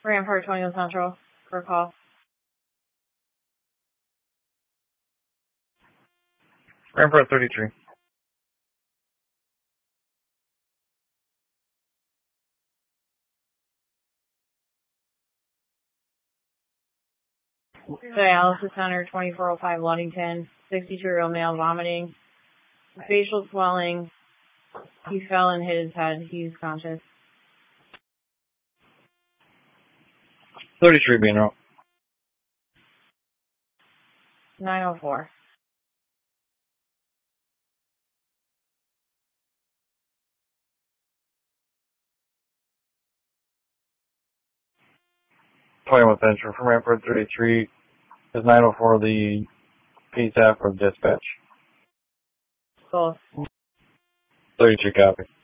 Rampart 21 Central for call. Rampart 33. Dialysis Center 2405 Ludington. 62-year-old male vomiting. Facial swelling. He fell and hit his head. He's conscious. 33 being out. 904. With Venture from Rampart 33 is 904 the PSAP or dispatch. Both. 33 copy.